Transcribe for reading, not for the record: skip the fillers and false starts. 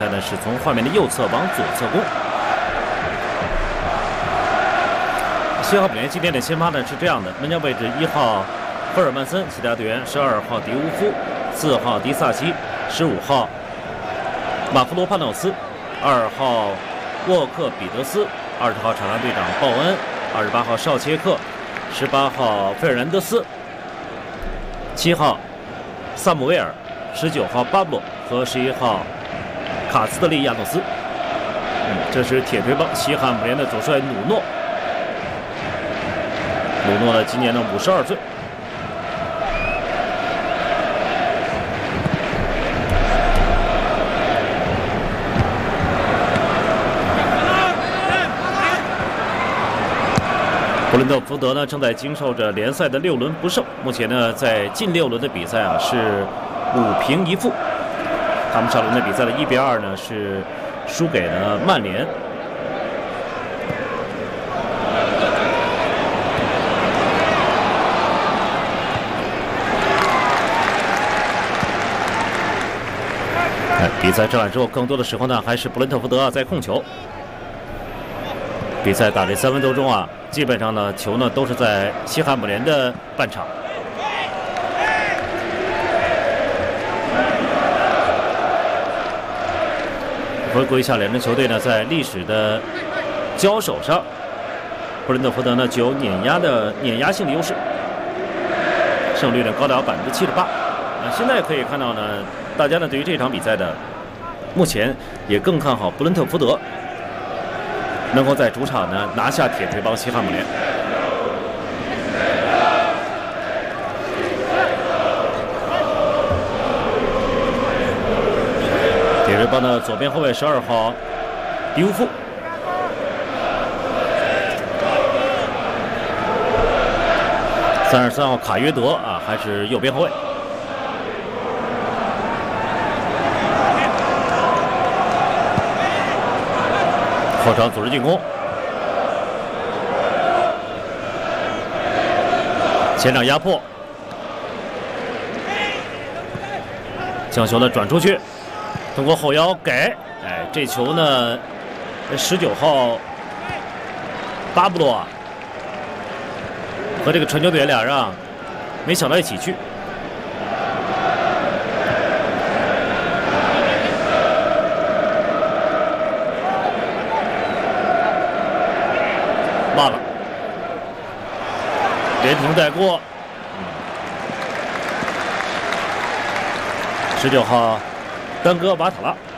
呢是从画面的右侧往左侧攻。西汉姆联今天的先发呢是这样的：门将位置1号赫尔曼森，其他队员12号迪乌夫、4号迪萨奇、15号马夫罗帕诺斯、2号沃克比德斯、20号场上队长鲍恩、28号绍切克、18号费尔南德斯、7号萨姆维尔、19号巴布洛和11号卡斯特利亚诺斯。这是铁锤帮西汉姆联的主帅努诺。努诺呢，今年呢52岁。布伦特福德呢正在经受着联赛的6轮不胜，目前呢在近6轮的比赛啊是5平1负。他们上轮的比赛的1比2呢是输给了曼联。比赛正来之后，更多的时候呢还是布伦特福德在控球。比赛打这3分多钟啊，基本上呢球呢都是在西汉姆联的半场。回顾一下两支球队呢在历史的交手上，布伦特福德呢具有碾压性的优势，胜率呢高达78%。现在可以看到呢，大家呢对于这场比赛的目前也更看好布伦特福德能够在主场呢拿下铁锤帮西汉姆联。铁锤帮的左边后卫12号迪乌夫，33号卡约德啊，还是右边后卫。后场组织进攻，前场压迫，将球呢转出去，通过后腰给，这球呢，19号巴布洛啊和这个传球点俩人啊没想到一起去。慢了，连停带过。19号丹戈瓦塔拉。